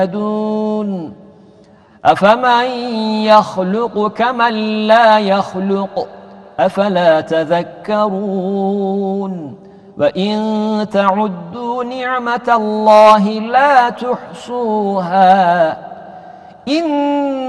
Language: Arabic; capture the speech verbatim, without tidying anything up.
يهتدون أفمن يخلق كمن لا يخلق أفلا تذكرون وإن تعدوا نعمة الله لا تحصوها إن